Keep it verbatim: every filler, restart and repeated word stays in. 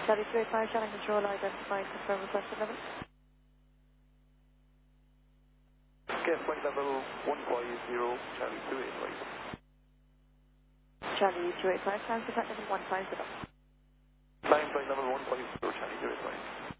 Charlie two eight five, channel control identified, confirm requested level. Get flight level one five zero, Charlie two eight five. Charlie two eight five, transfer flight level one five zero. Climb flight level one five zero, Charlie two eight five.